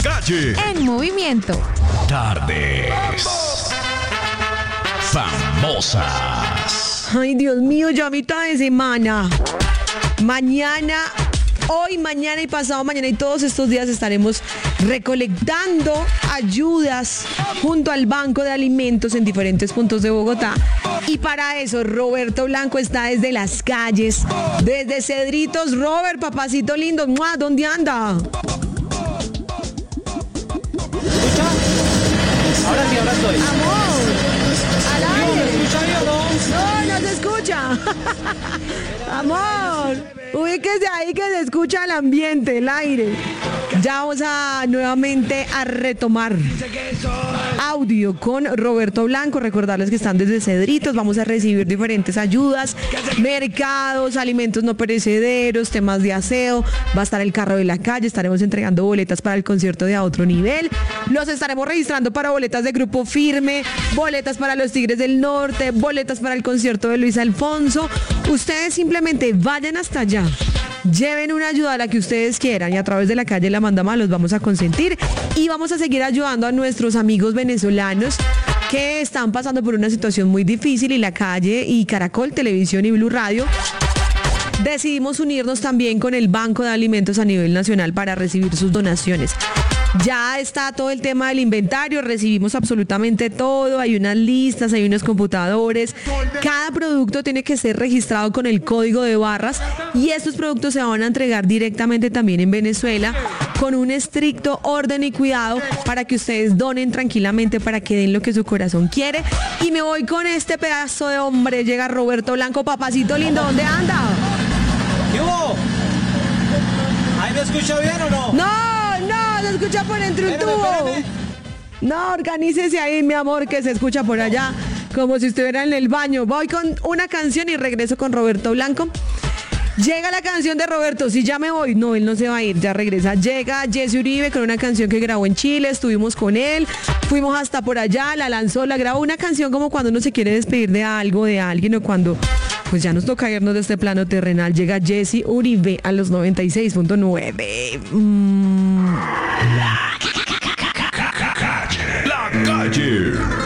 calle. En movimiento. Tardes famosas. Ay, Dios mío, ya mitad de semana. Mañana, hoy, mañana y pasado mañana y todos estos días estaremos recolectando ayudas junto al Banco de Alimentos en diferentes puntos de Bogotá. Y para eso, Roberto Blanco está desde las calles, desde Cedritos. Robert, papacito lindo, ¡mua! ¿Dónde anda? ¿Escucha? Ahora sí, ahora estoy. ¡Amor! ¡Al aire! ¿Me escucha bien o no? No, no se escucha. Amor, ubíquese ahí que se escucha el ambiente, el aire. Ya vamos a nuevamente a retomar audio con Roberto Blanco. Recordarles que están desde Cedritos. Vamos a recibir diferentes ayudas, mercados, alimentos no perecederos, temas de aseo. Va a estar el carro de la calle. Estaremos entregando boletas para el concierto de A Otro Nivel. Los estaremos registrando para boletas de Grupo Firme, boletas para los Tigres del Norte, boletas para el concierto de Luis Alfonso. Ustedes simplemente vayan hasta allá. Lleven una ayuda a la que ustedes quieran y a través de la calle La Mandama los vamos a consentir y vamos a seguir ayudando a nuestros amigos venezolanos que están pasando por una situación muy difícil y la calle y Caracol Televisión y Blue Radio decidimos unirnos también con el Banco de Alimentos a nivel nacional para recibir sus donaciones. Ya está todo el tema del inventario, recibimos absolutamente todo, hay unas listas, hay unos computadores, cada producto tiene que ser registrado con el código de barras y estos productos se van a entregar directamente también en Venezuela con un estricto orden y cuidado para que ustedes donen tranquilamente, para que den lo que su corazón quiere. Y me voy con este pedazo de hombre, llega Roberto Blanco, papacito lindo, ¿dónde anda? ¿Qué hubo? ¿Ahí me escucha bien o no? No, se escucha por entre un tubo. Espérame. No, organícese ahí, mi amor, que se escucha por allá, como si estuviera en el baño. Voy con una canción y regreso con Roberto Blanco. Llega la canción de Roberto, si ya me voy, no, él no se va a ir, ya regresa. Llega Jesse Uribe con una canción que grabó en Chile, estuvimos con él, fuimos hasta por allá, la lanzó, la grabó, una canción como cuando uno se quiere despedir de algo, de alguien, o cuando pues ya nos toca irnos de este plano terrenal. Llega Jesse Uribe a los 96.9. La calle.